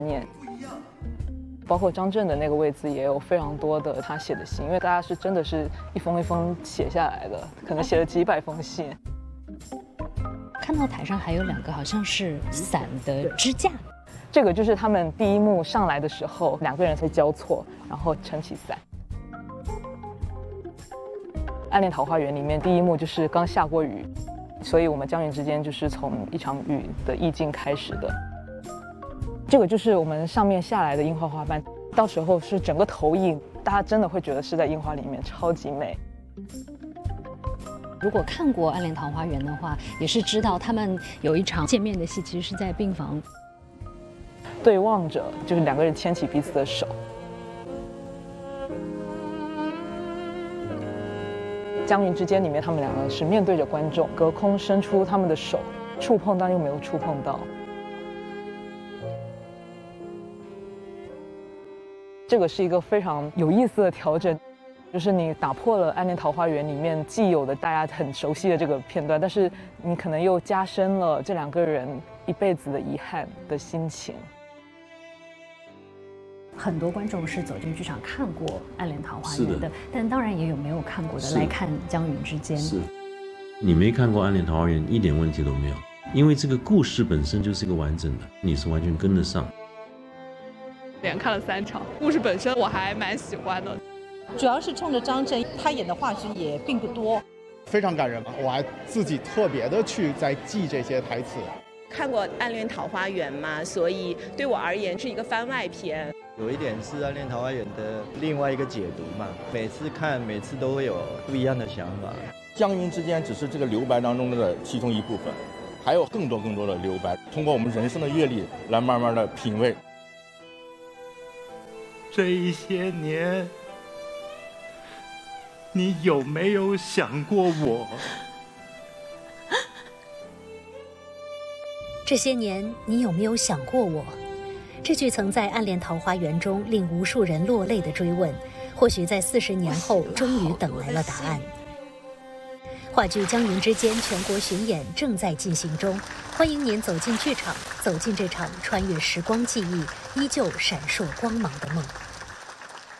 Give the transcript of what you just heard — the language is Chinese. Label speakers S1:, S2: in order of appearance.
S1: 念。包括张震的那个位置也有非常多的他写的信，因为大家是真的是一封一封写下来的，可能写了几百封信。
S2: 看到台上还有2个好像是伞的支架，
S1: 这个就是他们第一幕上来的时候，2个人会交错，然后撑起伞。《暗恋桃花源》里面第一幕就是刚下过雨，所以我们江云之间就是从一场雨的意境开始的。这个就是我们上面下来的樱花花瓣，到时候是整个投影，大家真的会觉得是在樱花里面，超级美。
S2: 如果看过《暗恋桃花源》的话，也是知道他们有一场见面的戏，其实是在病房
S1: 对望着，就是2个人牵起彼此的手。江云之间里面，他们2个是面对着观众，隔空伸出他们的手，触碰但又没有触碰到。这个是一个非常有意思的调整，就是你打破了《暗恋桃花源》里面既有的大家很熟悉的这个片段，但是你可能又加深了这2个人一辈子的遗憾的心情。
S2: 很多观众是走进剧场看过《暗恋桃花源》的，但当然也有没有看过的来看《江云之间》。
S3: 是，你没看过《暗恋桃花源》一点问题都没有，因为这个故事本身就是一个完整的，你是完全跟得上。
S4: 连看了3场，故事本身我还蛮喜欢的，
S5: 主要是冲着张震，他演的话剧也并不多，
S6: 非常感人嘛。我还自己特别的去在记这些台词。
S7: 看过《暗恋桃花源》嘛，所以对我而言是一个番外篇。
S8: 有一点是《暗恋桃花源》的另外一个解读嘛，每次看每次都会有不一样的想法。
S9: 江云之间只是这个留白当中的其中一部分，还有更多的留白，通过我们人生的阅历来慢慢的品味。
S10: 这一些年，你有没有想过我？
S11: 这些年，你有没有想过我？这句曾在《暗恋桃花源》中令无数人落泪的追问，或许在40年后终于等来了答案。话剧《江云之间》全国巡演正在进行中，欢迎您走进剧场，走进这场穿越时光记忆、依旧闪烁光芒的梦。